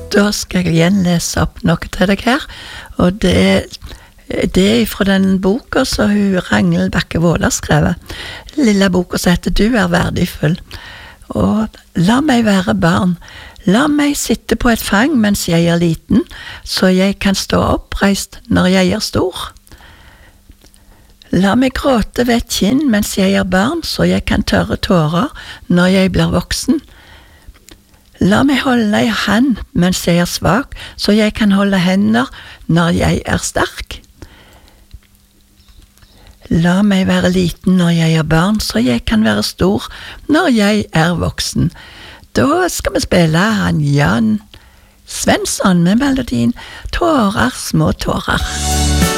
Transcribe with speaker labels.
Speaker 1: Da skal jeg igjen lese opp noe til deg her, og det er fra den boka som Ragnhild Bakke Våla skrevet. Lille boka som heter «Du er verdifull». Og la meg være barn. La meg sitte på et fang mens jeg er liten, så jeg kan stå oppreist når jeg er stor. La meg gråte ved et kinn mens jeg er barn, så jeg kan tørre tårer når jeg blir voksen. La meg holde ei hand mens jeg er svak, så jeg kan holde hender når jeg er sterk. La meg være liten når jeg er barn, så jeg kan være stor når jeg er voksen. Da skal vi spille han Jan Svensson med melodien «Tårer, små tårer».